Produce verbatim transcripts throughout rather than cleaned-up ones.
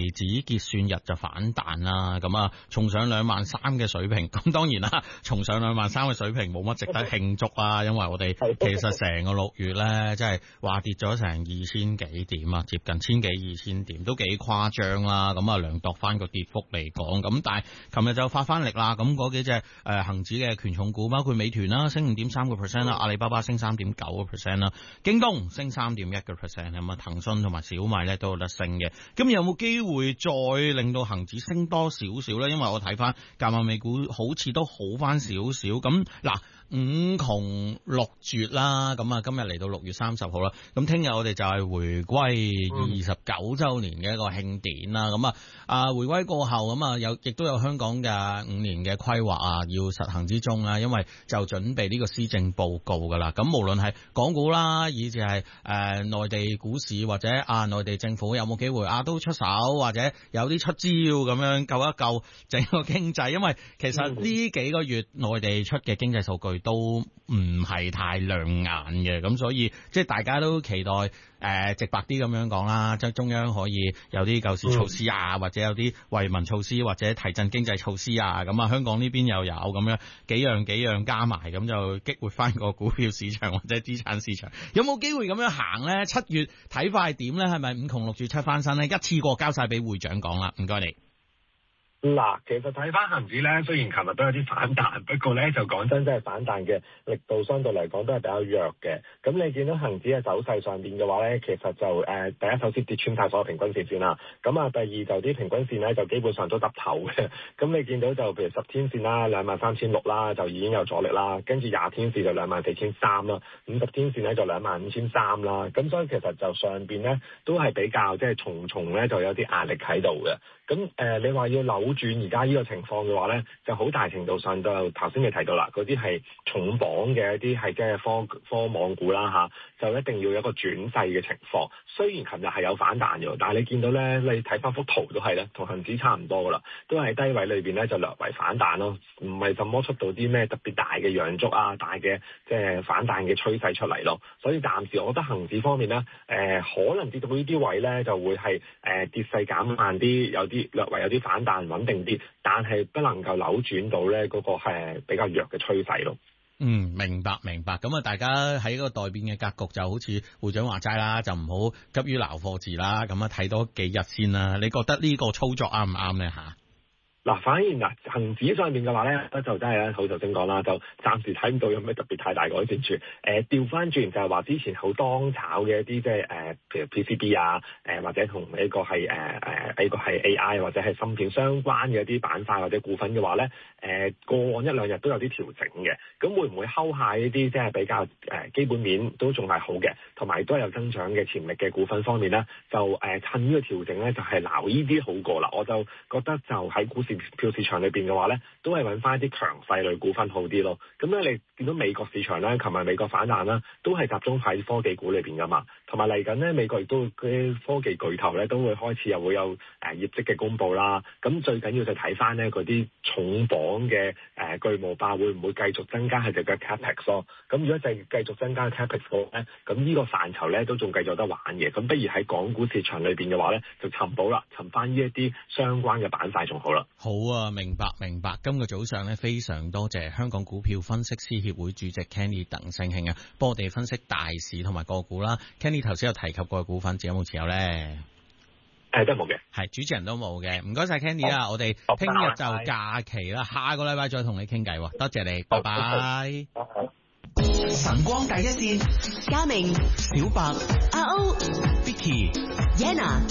指結算日就反彈啦，咁啊重上兩萬三嘅水平。咁當然啦，重上兩萬三嘅水平冇乜值得慶祝啊，因為我哋其實成個六月咧，即係話跌咗成二千幾點啊，接近千幾二千點，都幾誇張啦。咁啊量度翻個跌幅嚟講，咁但係琴日就發翻力啦。咁嗰幾隻誒恆指嘅權重股，包括美團啦，升五點三個 percent 啦，阿里巴巴升三點九個 percent 啦，京東升三點一個 percent， 咁啊騰訊同埋小米咧都有得升嘅。咁有冇機會再令到恒指升多少少咧？因為我睇翻隔晚美股好似都好翻少少。咁嗱，五窮六絕啦，咁啊今日嚟到六月三十號啦。咁聽日我哋就係回歸二十九周年嘅一個慶典啦。咁啊啊回歸過後，咁啊有亦都有香港嘅五年嘅規劃啊，要實行之中啦。因為就準備呢個施政報告噶啦。咁無論係港股啦，以至係誒內地股市或者啊內地政府有冇機會啊都出手，或者有啲出招咁樣救一救整個經濟。因為其實呢幾個月內地出嘅經濟數據都唔係太亮眼嘅，咁所以即係大家都期待誒、呃、直白啲咁樣講啦，即係中央可以有啲救市措施啊，或者有啲惠民措施或者提振經濟措施啊，咁啊香港呢邊又有咁樣幾樣幾樣加埋，咁就激活翻個股票市場或者資產市場。有冇機會咁樣行呢？七月睇法係點呢？係咪五窮六絕七翻身呢？一次過交晒俾會長講啦，唔該你。 嗱，其實睇翻恒指咧，雖然琴日都有啲反彈，不過咧就講真，真係反彈嘅力度相對嚟講都係比較弱嘅。咁你見到恒指嘅走勢上邊嘅話咧，其實就誒、呃、第一首先跌穿晒所有平均線先啦。咁啊，第二就啲平均線咧就基本上都耷頭嘅。咁你見到就譬如十天線啦，兩萬三千六啦，就已經有阻力啦。跟住廿天線就兩萬四千三啦，五十天線咧就兩萬五千三啦。咁所以其實就上邊咧都係比較即係重重咧就有啲壓力喺度嘅。咁誒、呃，你話要扭轉而家呢個情況嘅話咧，就好大程度上就頭先你提到啦，嗰啲係重磅嘅一啲係即係科科網股啦嚇，就一定要有一個轉勢嘅情況。雖然琴日係有反彈嘅，但係你見到咧，你睇翻幅圖都係咧，同恒指差唔多噶啦，都係低位裏邊咧就略為反彈咯，唔係怎麼出到啲咩特別大嘅陽燭啊，大嘅即係反彈嘅趨勢出嚟咯。所以暫時我覺得恒指方面咧，誒、呃、可能跌到呢啲位咧就會係誒、呃、跌勢減慢啲，有啲略為有啲反彈穩定啲，但係不能夠扭轉到咧嗰個係比較弱嘅趨勢咯。 嗯，明白明白。咁啊，大家喺個待變嘅格局就好似會長話齋啦，就唔好急於撈貨字啦。咁啊，睇多幾日先啦。你覺得呢個操作啱唔啱咧吓？ 嗱，反而嗱，恒指上面嘅話咧，就真係咧，好頭先講啦，就暫時睇唔到有咩特別太大改善處。誒、呃，調翻轉就係話之前好當炒嘅一啲即係誒，譬如 P C B 啊，誒、呃、或者同呢個係誒誒呢個係 A I 或者係芯片相關嘅一啲板塊或者股份嘅話咧，誒、呃、過往一兩日都有啲調整嘅。咁會唔會睺下呢啲即係比較誒、呃、基本面都仲係好嘅，同埋都有增長嘅潛力嘅股份方面咧，就誒、呃、趁呢個調整咧，就係撈呢啲好過啦。我就覺得就喺股市票市場裏邊嘅話咧，都係揾翻一啲強勢類股份好啲咯。咁咧，你見到美國市場咧，琴日美國反彈啦，都係集中喺科技股裏邊噶嘛。同埋嚟緊咧，美國亦都啲科技巨頭咧，都會開始又會有誒、呃、業績嘅公佈啦。咁最緊要就睇翻咧嗰啲重磅嘅誒巨無霸會唔會繼續增加佢哋嘅 capex 咯。咁如果就係繼續增加 capex 嘅咧，咁呢個範疇咧都仲繼續得玩嘅。咁不如喺港股市場裏邊嘅話咧，就尋寶啦，尋翻呢一啲相關嘅板塊仲好啦。 好啊，明白明白。今個早上咧，非常多謝香港股票分析師協會主席 Kenny 鄧聲興啊，幫我哋分析大市同埋個股啦。Kenny 頭先有提及過嘅股份，自己有冇持有咧？ 誒，都冇嘅， 係主持人都冇嘅。唔該晒 Kenny 啊，我哋聽日就假期啦，下個禮拜再同你傾偈。多謝你，拜拜。 晨光第一線，嘉明、小白、阿歐、Vicky、Yana，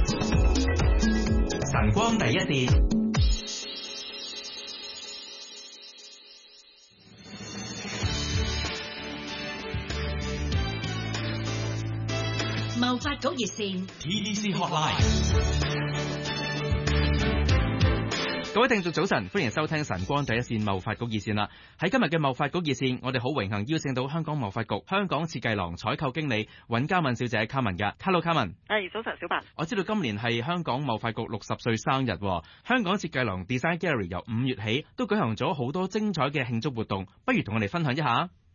晨光第一線。 貿發局熱線 T D C Hotline。各位聽眾早晨，歡迎收聽晨光第一線貿發局熱線啦。喺今日嘅貿發局熱線，我哋好榮幸邀請到香港貿發局香港設計廊採購經理尹嘉敏小姐卡文嘅。Hello， 卡文。 係，早晨，小白。 我知道今年係香港貿發局六十歲生日，香港設計廊 Design Gallery 由五月起都舉行咗好多精彩嘅慶祝活動，不如同我哋分享一下。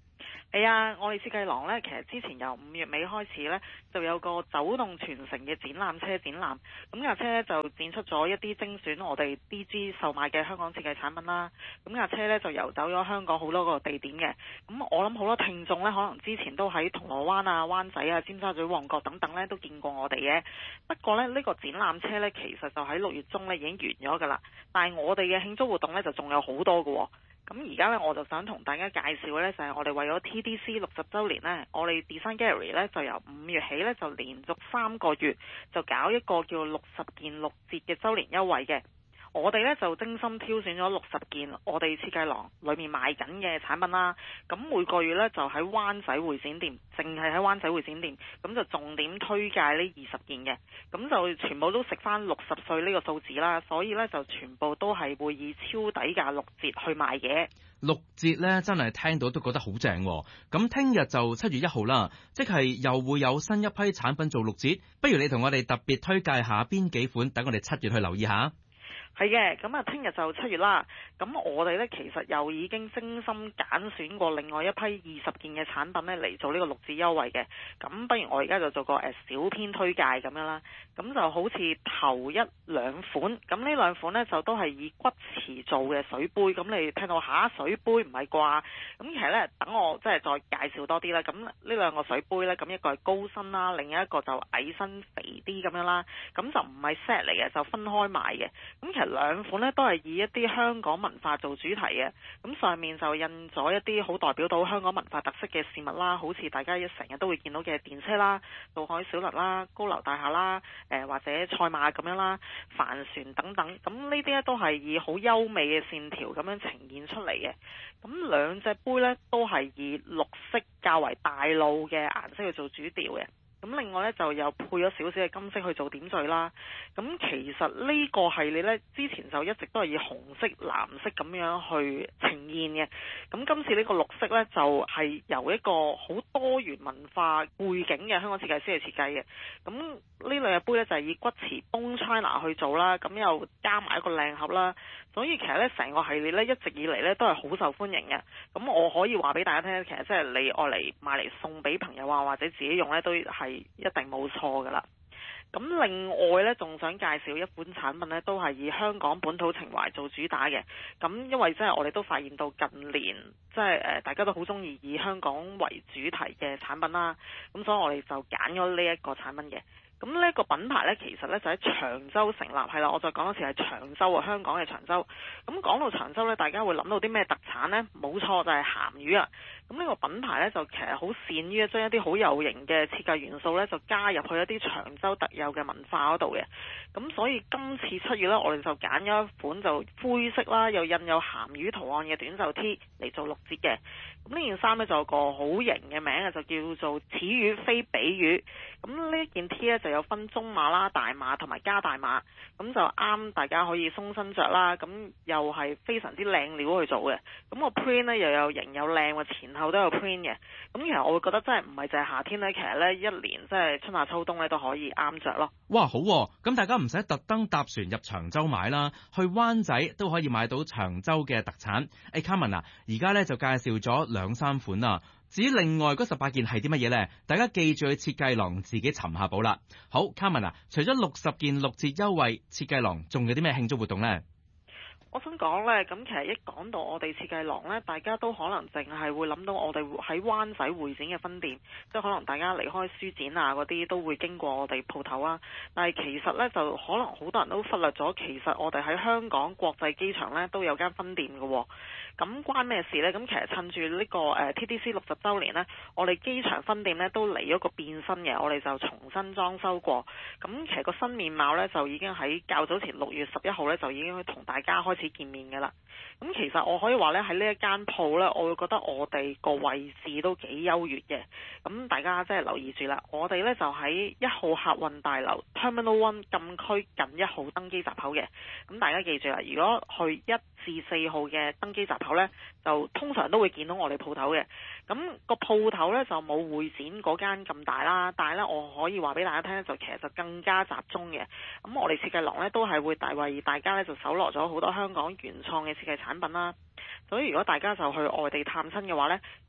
係啊，我哋設計廊呢，其實之前由五月尾開始呢，就有個走動全城嘅展覽車展覽。咁架車呢，就展出咗一啲精選我哋 D G 售賣嘅香港設計產品啦。咁架車呢，就遊走咗香港好多個地點嘅。咁我諗好多聽眾呢，可能之前都喺銅鑼灣啊、灣仔啊、尖沙咀、旺角等等呢，都見過我哋嘅。不過呢，呢、呢個展覽車呢，其實就喺六月中呢已經完咗㗎啦。但係我哋嘅慶祝活動呢，就仲有好多㗎喎。咁而家咧，我就想同大家介紹嘅咧，就係我哋為咗 T D C 六十週年咧，我哋 Design Gallery 咧就由五月起咧，就連續三個月就搞一個叫六十件六折嘅週年優惠嘅。我哋咧就精心挑選咗六十件我哋設計廊裏面賣緊嘅產品啦。咁每個月咧就喺灣仔會展店，淨係喺灣仔會展店，咁就重點推介呢二十件嘅。咁就全部都食翻六十歲呢個數字啦，所以咧就全部都係會以超底價六折去賣嘅。 六折咧真係聽到都覺得好正喎。咁聽日就七月一號啦，即係又會有新一批產品做六折。不如你同我哋特別推介下邊幾款，等我哋七月去留意下。 係嘅，咁啊，聽日就七月啦。咁我哋呢，其實又已經精心揀選過另外一批二十件嘅產品呢嚟做呢個六折優惠嘅。咁不如我而家就做個誒小篇推介咁樣啦。咁就好似頭一兩款，咁呢兩款呢，就都係以骨瓷做嘅水杯。咁你聽到下水杯唔係啩？咁其實呢，等我即係再介紹多啲啦。咁呢兩個水杯呢，咁一個係高身啦，另一個就矮身肥啲咁樣啦。咁就唔係 set 嚟嘅，就分開賣嘅。咁其實兩款呢都係以一啲香港文化做主題嘅，咁上面就印咗一啲好代表到香港文化特色嘅事物啦，好似大家一成日都會見到嘅電車啦、渡海小輪啦、高樓大廈啦、誒或者賽馬咁樣啦、帆船等等，咁呢啲咧都係以好優美嘅線條咁樣呈現出嚟嘅。咁兩隻杯呢都係以綠色較為大路嘅顏色去做主調嘅。咁另外咧就有配咗少少嘅金色去做點綴啦。咁其實呢個系列咧之前就一直都係以紅色、藍色咁樣去呈現嘅。咁今次呢個綠色咧就係由一個好多元文化背景嘅香港設計師去設計嘅。咁呢兩隻杯咧就係以骨瓷 Bone China 去做啦，咁又加埋一個靚盒啦。所以其實咧成個系列咧一直以嚟咧都係好受歡迎嘅。咁我可以話俾大家聽，其實即係你愛嚟買嚟送俾朋友啊，或者自己用咧都係一定冇錯噶啦。咁另外咧，仲想介紹一款產品咧，都係以香港本土情懷做主打嘅。咁因為即係我哋都發現到近年即係誒大家都好中意以香港為主題嘅產品啦。咁所以我哋就揀咗呢一個產品嘅。咁呢一個品牌呢，其實呢就喺長洲成立，係啦，我再講多次係長洲啊，香港嘅長洲。咁講到長洲呢，大家會諗到啲咩特產呢？冇錯，就係鹹魚啊！咁呢個品牌呢，就其實好善於將一啲好有型嘅設計元素呢，就加入去一啲長洲特有嘅文化嗰度嘅。咁所以今次七月呢，我哋就揀咗一款就灰色啦，又印有鹹魚圖案嘅短袖 T 嚟做六折嘅。咁呢件衫呢，就有個好型嘅名啊，就叫做此魚非彼魚。咁呢件 T 呢，就有分中碼啦、大碼同埋加大碼，咁就啱大家可以鬆身着啦。咁又係非常之靚料去做嘅。咁個 print 呢，又有型有靚嘅，前後都有 print 嘅。咁其實我會覺得真係唔係淨係夏天呢，其實呢，一年即係春夏秋冬呢都可以啱着咯。 哇，好喎！咁大家唔使特登搭船入長洲買啦，去灣仔都可以買到長洲嘅特產。誒，Carmen啊，而家呢就介紹咗兩三款啦。至於另外嗰十八件係啲乜嘢呢？大家記住去設計廊自己尋下寶啦。好，Carmen啊，除咗六十件六折優惠，設計廊仲有啲咩慶祝活動呢？ 我想講呢，咁其實一講到我哋設計廊呢，大家都可能淨係會諗到我哋喺灣仔會展嘅分店，即係可能大家離開書展啊嗰啲都會經過我哋鋪頭啊。但係其實呢，就可能好多人都忽略咗，其實我哋喺香港國際機場呢都有間分店嘅喎。咁關咩事呢？咁其實趁住呢個誒 T D C 六十週年呢，我哋機場分店呢都嚟咗個變身嘅，我哋就重新裝修過。咁其實個新面貌呢，就已經喺較早前六月十一號呢，就已經同大家開始見面嘅啦。咁其實我可以話呢，喺呢一間鋪呢，我會覺得我哋個位置都幾優越嘅。咁大家真係留意住啦，我哋呢就喺一號客運大樓 Terminal One 禁區近一號登機閘口嘅。咁大家記住啦，如果去一至四號嘅登機閘口呢，就通常都會見到我哋鋪頭嘅。咁個鋪頭呢，就冇會展嗰間咁大啦，但係呢，我可以話俾大家聽呢，就其實就更加集中嘅。咁我哋設計廊呢，都係會大為大家呢，就搜羅咗好多香港原創嘅設計產品啦。所以如果大家就去外地探親嘅話呢，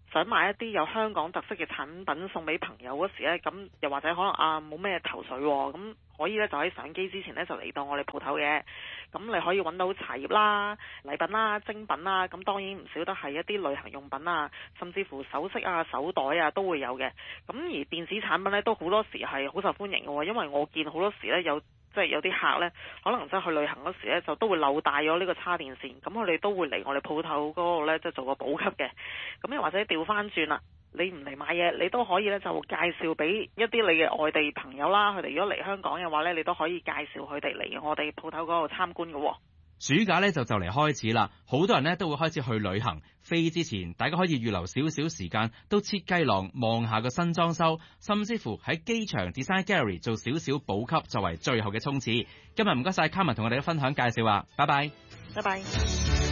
想買一啲有香港特色嘅產品送俾朋友嗰時咧，咁又或者可能啊冇咩頭緒喎，咁可以咧就喺上機之前咧就嚟到我哋鋪頭嘅。咁你可以揾到茶葉啦、禮品啦、精品啦，咁當然唔少得係一啲旅行用品啊，甚至乎首飾啊、手袋啊都會有嘅。咁而電子產品咧都好多時係好受歡迎嘅喎，因為我見好多時咧有即係有啲客咧，可能即係去旅行嗰時咧就都會漏帶咗呢個叉電線，咁佢哋都會嚟我哋鋪頭嗰度咧即係做個補給嘅。咁又或者調翻轉啦，你唔嚟買嘢，你都可以咧就介紹俾一啲你嘅外地朋友啦，佢哋如果嚟香港嘅話咧，你都可以介紹佢哋嚟我哋鋪頭嗰度參觀嘅。 暑假咧就就嚟開始啦，好多人咧都會開始去旅行。飛之前，大家可以預留少少時間，都切雞籠望下個新裝修，甚至乎喺機場 Design Gallery 做少少補給，作為最後嘅衝刺。今日唔該晒 Carmen 同我哋嘅分享介紹啊，拜拜， 拜拜。